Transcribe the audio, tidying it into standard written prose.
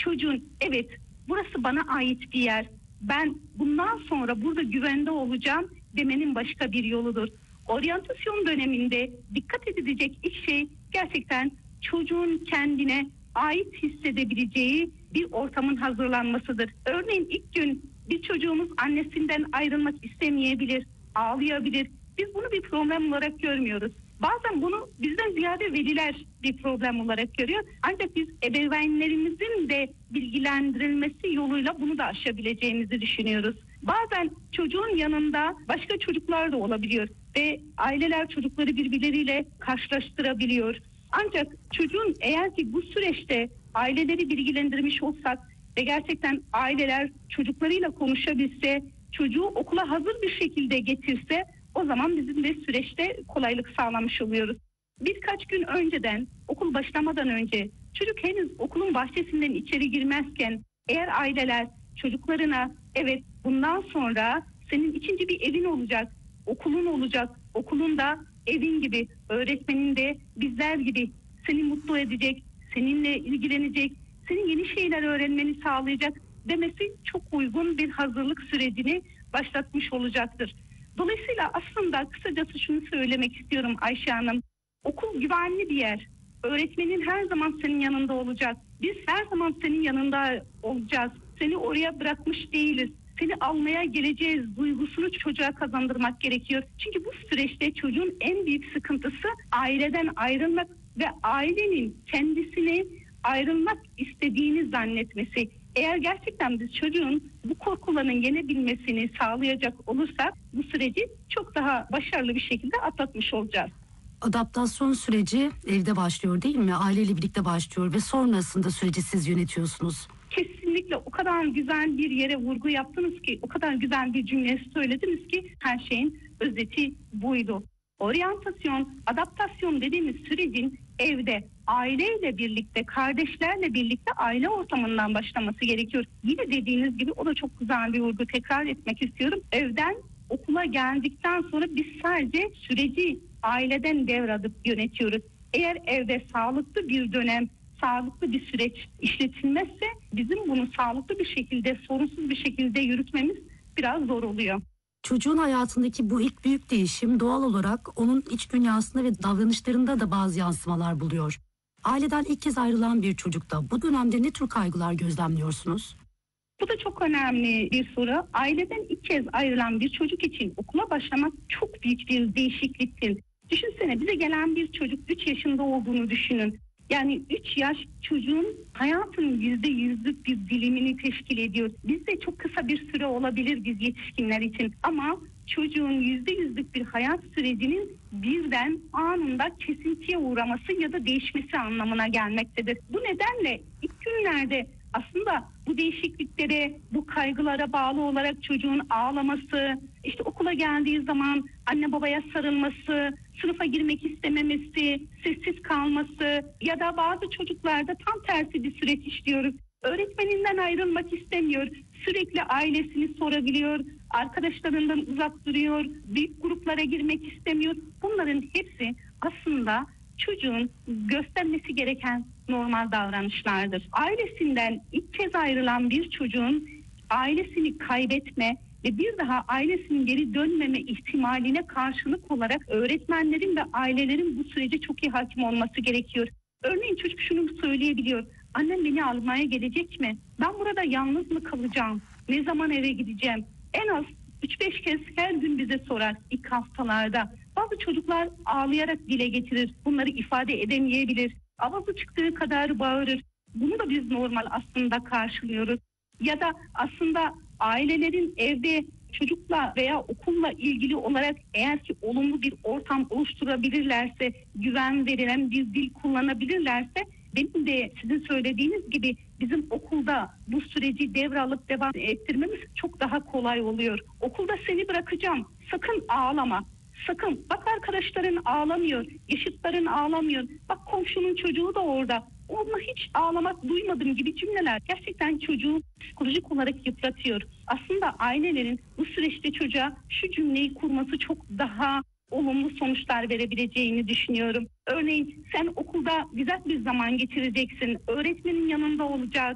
çocuğun evet burası bana ait bir yer, ben bundan sonra burada güvende olacağım demenin başka bir yoludur. Oryantasyon döneminde dikkat edilecek ilk şey gerçekten çocuğun kendine ait hissedebileceği bir ortamın hazırlanmasıdır. Örneğin ilk gün bir çocuğumuz annesinden ayrılmak istemeyebilir, ağlayabilir. Biz bunu bir problem olarak görmüyoruz. Bazen bunu bizden ziyade veliler bir problem olarak görüyor. Ancak biz ebeveynlerimizin de bilgilendirilmesi yoluyla bunu da aşabileceğimizi düşünüyoruz. Bazen çocuğun yanında başka çocuklar da olabiliyor ve aileler çocukları birbirleriyle karşılaştırabiliyor. Ancak çocuğun eğer ki bu süreçte aileleri bilgilendirmiş olsak ve gerçekten aileler çocuklarıyla konuşabilse, çocuğu okula hazır bir şekilde getirse, o zaman bizim de süreçte kolaylık sağlamış oluyoruz. Birkaç gün önceden, okul başlamadan önce çocuk henüz okulun bahçesinden içeri girmezken eğer aileler çocuklarına evet bundan sonra senin ikinci bir evin olacak, okulun olacak, okulun da evin gibi, öğretmenin de bizler gibi seni mutlu edecek, seninle ilgilenecek, senin yeni şeyler öğrenmeni sağlayacak demesi çok uygun bir hazırlık sürecini başlatmış olacaktır. Dolayısıyla aslında kısacası şunu söylemek istiyorum Ayşe Hanım. Okul güvenli bir yer. Öğretmenin her zaman senin yanında olacak. Biz her zaman senin yanında olacağız. Seni oraya bırakmış değiliz. Seni almaya geleceğiz duygusunu çocuğa kazandırmak gerekiyor. Çünkü bu süreçte çocuğun en büyük sıkıntısı aileden ayrılmak ve ailenin kendisini ayrılmak istediğini zannetmesi. Eğer gerçekten biz çocuğun bu korkularının yenebilmesini sağlayacak olursak bu süreci çok daha başarılı bir şekilde atlatmış olacağız. Adaptasyon süreci evde başlıyor değil mi? Aileyle birlikte başlıyor ve sonrasında süreci siz yönetiyorsunuz. Kesinlikle o kadar güzel bir yere vurgu yaptınız ki, o kadar güzel bir cümle söylediniz ki her şeyin özeti buydu. Oryantasyon, adaptasyon dediğimiz sürecin evde, aileyle birlikte, kardeşlerle birlikte aile ortamından başlaması gerekiyor. Yine dediğiniz gibi o da çok güzel bir vurgu, tekrar etmek istiyorum. Evden okula geldikten sonra biz sadece süreci aileden devralıp yönetiyoruz. Eğer evde sağlıklı bir dönem, sağlıklı bir süreç işletilmezse bizim bunu sağlıklı bir şekilde, sorunsuz bir şekilde yürütmemiz biraz zor oluyor. Çocuğun hayatındaki bu ilk büyük değişim doğal olarak onun iç dünyasında ve davranışlarında da bazı yansımalar buluyor. Aileden ilk kez ayrılan bir çocukta bu dönemde ne tür kaygılar gözlemliyorsunuz? Bu da çok önemli bir soru. Aileden ilk kez ayrılan bir çocuk için okula başlamak çok büyük bir değişikliktir. Düşünsene, bize gelen bir çocuk 3 yaşında olduğunu düşünün. Yani 3 yaş çocuğun hayatının %100'lük bir dilimini teşkil ediyor. Bizde çok kısa bir süre olabilir biz yetişkinler için ama çocuğun %100'lük bir hayat sürecinin birden anında kesintiye uğraması ya da değişmesi anlamına gelmektedir. Bu nedenle ilk günlerde aslında bu değişikliklere, bu kaygılara bağlı olarak çocuğun ağlaması, işte okula geldiği zaman anne babaya sarılması, sınıfa girmek istememesi, sessiz kalması ya da bazı çocuklarda tam tersi bir süreç işliyoruz. Öğretmeninden ayrılmak istemiyor, sürekli ailesini sorabiliyor, arkadaşlarından uzak duruyor, büyük gruplara girmek istemiyor. Bunların hepsi aslında çocuğun göstermesi gereken normal davranışlardır. Ailesinden ilk kez ayrılan bir çocuğun ailesini kaybetme ve bir daha ailesinin geri dönmeme ihtimaline karşılık olarak öğretmenlerin ve ailelerin bu sürece çok iyi hakim olması gerekiyor. Örneğin çocuk şunu söyleyebiliyor: annem beni almaya gelecek mi? Ben burada yalnız mı kalacağım? Ne zaman eve gideceğim? En az 3-5 kez her gün bize sorar ilk haftalarda. Bazı çocuklar ağlayarak dile getirir. Bunları ifade edemeyebilir. Avazı çıktığı kadar bağırır. Bunu da biz normal aslında karşılıyoruz. Ya da aslında ailelerin evde çocukla veya okulla ilgili olarak eğer ki olumlu bir ortam oluşturabilirlerse, güven verilen bir dil kullanabilirlerse, benim de sizin söylediğiniz gibi bizim okulda bu süreci devralıp devam ettirmemiz çok daha kolay oluyor. Okulda seni bırakacağım, sakın ağlama. Sakın, bak arkadaşların ağlamıyor, yaşıtların ağlamıyor, bak komşunun çocuğu da orada, onunla hiç ağlamak duymadım gibi cümleler gerçekten çocuğu psikolojik olarak yıpratıyor. Aslında ailelerin bu süreçte çocuğa şu cümleyi kurması çok daha olumlu sonuçlar verebileceğini düşünüyorum. Örneğin sen okulda güzel bir zaman geçireceksin, öğretmenin yanında olacak,